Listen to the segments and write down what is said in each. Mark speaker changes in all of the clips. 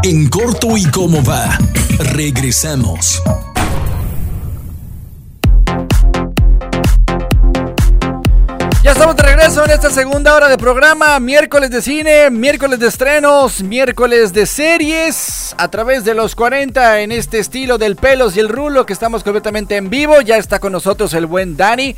Speaker 1: En corto y cómo va. Regresamos.
Speaker 2: Ya estamos de regreso en esta segunda hora de programa, miércoles de cine, miércoles de estrenos, miércoles de series, a través de los 40 en este estilo del pelos y el rulo, que estamos completamente en vivo. Ya está con nosotros el buen Dani,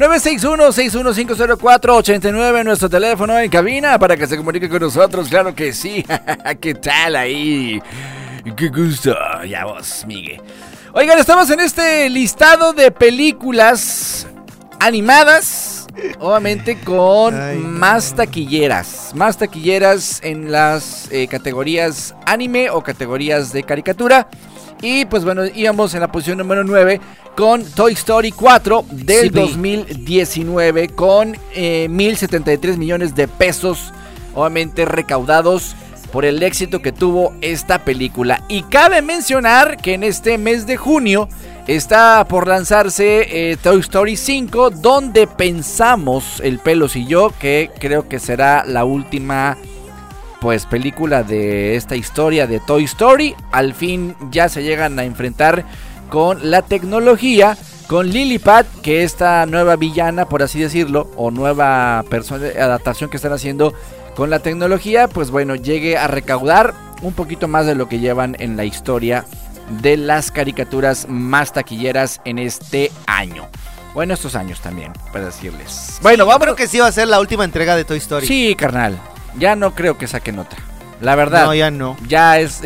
Speaker 2: 961-61504-89, nuestro teléfono en cabina para que se comunique con nosotros, claro que sí. ¿Qué tal ahí? Qué gusto, ya vos, Miguel. Oigan, estamos en este listado de películas animadas, obviamente con más taquilleras en las categorías anime o categorías de caricatura. Y pues bueno, íbamos en la posición número 9 con Toy Story 4 del 2019 con 1,073 millones de pesos, obviamente recaudados por el éxito que tuvo esta película. Y cabe mencionar que en este mes de junio está por lanzarse Toy Story 5, donde pensamos, el Pelos y yo, que creo que será la última pues película de esta historia de Toy Story. Al fin ya se llegan a enfrentar con la tecnología, con Lilliput, que esta nueva villana, por así decirlo, o nueva adaptación que están haciendo con la tecnología, pues bueno, llegue a recaudar un poquito más de lo que llevan en la historia de las caricaturas más taquilleras en este año. Bueno, estos años también, para decirles. Bueno,
Speaker 3: vamos. Creo que sí va a ser la última entrega de Toy Story.
Speaker 2: Sí, carnal. Ya no creo que saquen otra. La verdad.
Speaker 3: No, ya no.
Speaker 2: Ya es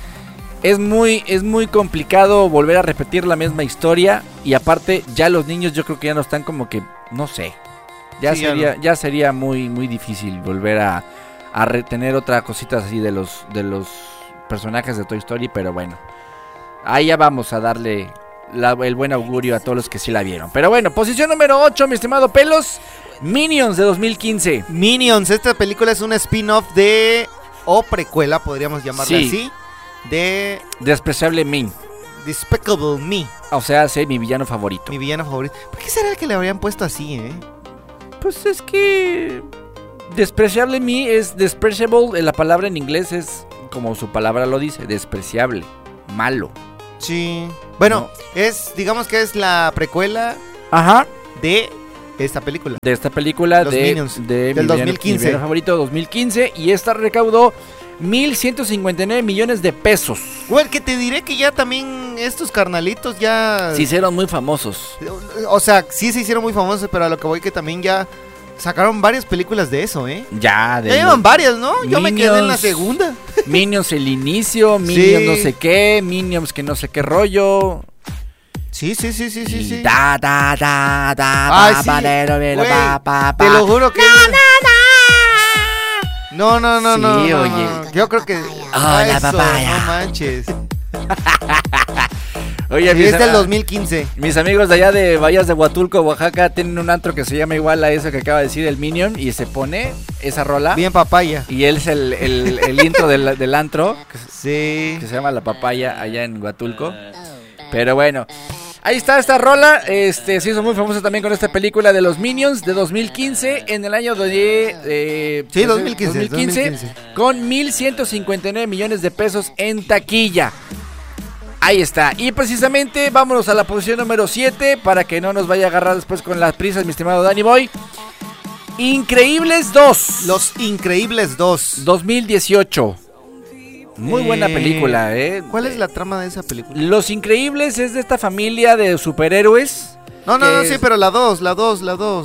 Speaker 2: muy complicado volver a repetir la misma historia. Y aparte, ya los niños yo creo que ya no están como que, no sé. Ya sería muy, muy difícil volver a retener otra cosita así de los personajes de Toy Story, pero bueno. Ahí ya vamos a darle el buen augurio a todos los que sí la vieron. Pero bueno, posición número 8, mi estimado Pelos, Minions de 2015.
Speaker 3: Minions, esta película es un spin-off o precuela, podríamos llamarla así, de
Speaker 2: Despreciable Me.
Speaker 3: Despicable Me.
Speaker 2: O sea, sí, mi villano favorito.
Speaker 3: Mi villano favorito. ¿Por qué será que le habrían puesto así,
Speaker 2: Pues es que Despreciable Me es despreciable, la palabra en inglés es como su palabra lo dice, despreciable, malo.
Speaker 3: Sí. Bueno, digamos que es la precuela de esta película.
Speaker 2: De esta película
Speaker 3: Los Minions, del 2015.
Speaker 2: Mi favorito 2015, y esta recaudó 1,159 millones de pesos.
Speaker 3: Bueno, que te diré que ya también estos carnalitos ya
Speaker 2: se hicieron muy famosos.
Speaker 3: O sea, sí se hicieron muy famosos, pero a lo que voy que también ya sacaron varias películas de eso,
Speaker 2: Ya
Speaker 3: llevan varias, ¿no? Yo me quedé en la segunda.
Speaker 2: Minions el inicio, Minions no sé qué, Minions que no sé qué rollo.
Speaker 3: Sí.
Speaker 2: Te
Speaker 3: lo juro que No.
Speaker 2: Sí, oye.
Speaker 3: Yo creo que
Speaker 2: la papaya.
Speaker 3: No manches.
Speaker 2: Oye,
Speaker 3: es del 2015.
Speaker 2: Mis amigos de allá de Bahías de Huatulco, Oaxaca, tienen un antro que se llama igual a eso que acaba de decir el Minion, y se pone esa rola.
Speaker 3: Bien papaya.
Speaker 2: Y él es el intro del antro.
Speaker 3: Sí.
Speaker 2: Que se llama La Papaya allá en Huatulco. Pero bueno, ahí está esta rola. Se hizo muy famosa también con esta película de los Minions de 2015. En el año de 2015. Con 1,159 millones de pesos en taquilla. Ahí está. Y precisamente vámonos a la posición número 7 para que no nos vaya a agarrar después con las prisas, mi estimado Danny Boy. Increíbles 2.
Speaker 3: Los Increíbles 2.
Speaker 2: 2018. Muy buena película,
Speaker 3: ¿Cuál es la trama de esa película?
Speaker 2: Los Increíbles es de esta familia de superhéroes.
Speaker 3: No, sí, pero la 2. La 2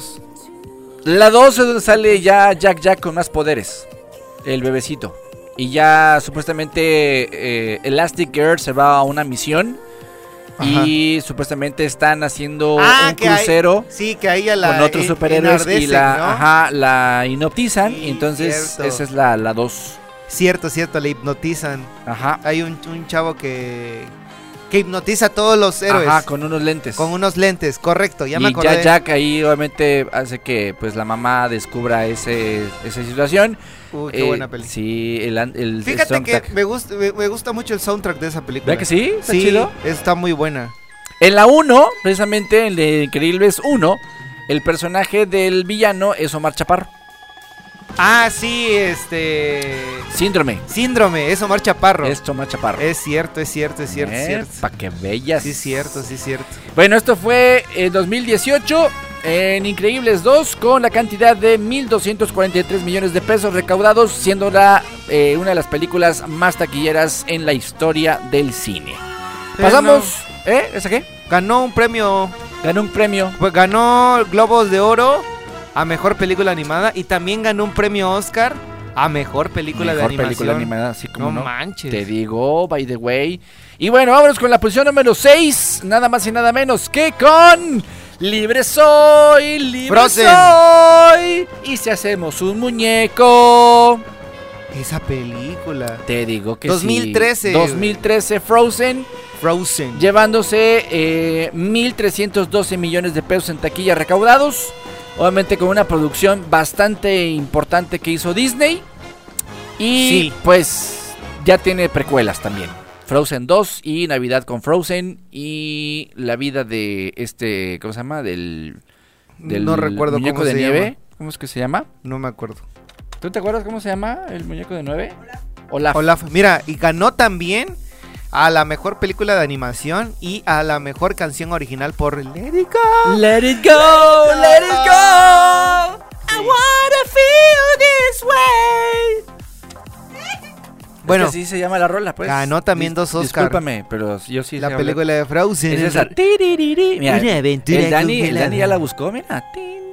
Speaker 2: es donde sale ya Jack con más poderes. El bebecito. Y ya supuestamente Elastic Girl se va a una misión. Ajá. Y supuestamente están haciendo un crucero
Speaker 3: que ahí
Speaker 2: con otros superhéroes y la hipnotizan. Sí, y entonces cierto. Esa es la 2.
Speaker 3: Cierto, la hipnotizan.
Speaker 2: Ajá.
Speaker 3: Hay un chavo que hipnotiza a todos los héroes.
Speaker 2: Ajá, con unos lentes.
Speaker 3: Correcto, ya me acordé.
Speaker 2: Y ya Jack ahí obviamente hace que pues la mamá descubra esa situación.
Speaker 3: Uy, qué buena película.
Speaker 2: Sí,
Speaker 3: fíjate que me gusta mucho el soundtrack de esa película.
Speaker 2: ¿Verdad que sí? ¿Está
Speaker 3: chido? Está muy buena.
Speaker 2: En la 1, precisamente en de Increíbles 1, el personaje del villano es Omar Chaparro.
Speaker 3: Ah, sí,
Speaker 2: Síndrome.
Speaker 3: Síndrome, es Omar Chaparro.
Speaker 2: Es Omar Chaparro.
Speaker 3: Es cierto.
Speaker 2: Para que veas.
Speaker 3: Sí, cierto.
Speaker 2: Bueno, esto fue 2018 en Increíbles 2 con la cantidad de 1,243 millones de pesos recaudados, siendo una de las películas más taquilleras en la historia del cine. Pasamos... ¿Esa qué?
Speaker 3: Ganó un premio. Pues ganó Globos de Oro a Mejor Película Animada y también ganó un premio Oscar a Mejor Película de Animación.
Speaker 2: Película animada, así como
Speaker 3: no manches.
Speaker 2: Te digo, by the way. Y bueno, vámonos con la posición número 6, nada más y nada menos que con Libre Soy,
Speaker 3: Frozen.
Speaker 2: Soy. Y si hacemos un muñeco.
Speaker 3: Esa película.
Speaker 2: Te digo que
Speaker 3: 2013.
Speaker 2: Sí. 2013, Frozen. Llevándose 1,312 millones de pesos en taquilla recaudados. Obviamente con una producción bastante importante que hizo Disney. Y pues ya tiene precuelas también. Frozen 2 y Navidad con Frozen. Y la vida de ¿cómo se llama? Del
Speaker 3: no recuerdo
Speaker 2: muñeco
Speaker 3: cómo
Speaker 2: de
Speaker 3: se
Speaker 2: nieve.
Speaker 3: llama.
Speaker 2: ¿Cómo es que se llama?
Speaker 3: No me acuerdo.
Speaker 2: ¿Tú te acuerdas cómo se llama el muñeco de nieve?
Speaker 3: Olaf. Mira, y ganó también a la mejor película de animación y a la mejor canción original por Let It Go.
Speaker 2: Let it go, let it go. I wanna feel this way. Bueno, es que así se llama la rola, pues.
Speaker 3: Ganó también 2 Oscars.
Speaker 2: Discúlpame, pero yo sí.
Speaker 3: La película de Frozen.
Speaker 2: Es esa. Mira,
Speaker 3: una aventura
Speaker 2: el Dani ya la buscó, mira.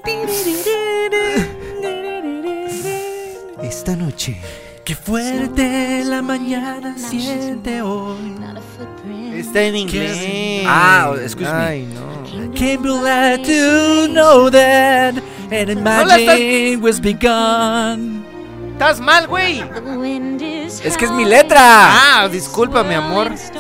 Speaker 3: Esta noche.
Speaker 2: Qué fuerte la mañana siente hoy.
Speaker 3: Está en inglés.
Speaker 2: Excuse me.
Speaker 3: Ay, no.
Speaker 2: Can't be glad to know that and magic was begun.
Speaker 3: Estás mal, güey.
Speaker 2: Es que es mi letra.
Speaker 3: Disculpa, mi amor.